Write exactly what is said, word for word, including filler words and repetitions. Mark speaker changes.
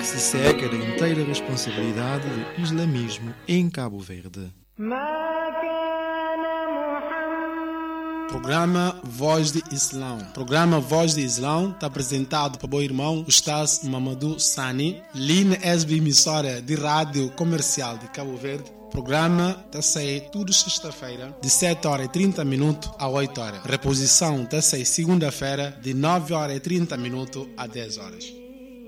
Speaker 1: se segue da inteira responsabilidade do islamismo em Cabo Verde.
Speaker 2: Programa Voz de Islão. Programa Voz de Islão está apresentado para o meu irmão Ustaz Mamadou Sani, linha S B emissora de rádio comercial de Cabo Verde. Programa está a sair tudo sexta-feira de sete horas e trinta minutos a oito horas. Reposição está a sair segunda-feira de nove horas e trinta minutos a dez horas.